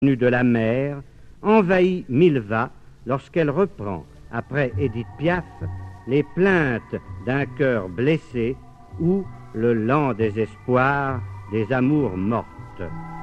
de la mer envahit Milva lorsqu'elle reprend, après Édith Piaf, les plaintes d'un cœur blessé ou le lent désespoir des amours mortes.